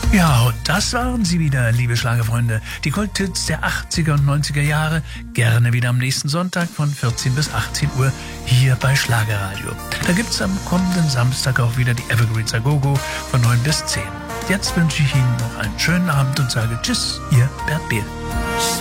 Ja, und das waren sie wieder, liebe Schlagerfreunde. Die Kulthits der 80er und 90er Jahre. Gerne wieder am nächsten Sonntag von 14 bis 18 Uhr hier bei Schlagerradio. Da gibt's am kommenden Samstag auch wieder die Evergreens a Go-Go von 9 bis 10. Jetzt wünsche ich Ihnen noch einen schönen Abend und sage Tschüss, Ihr Bert Behl.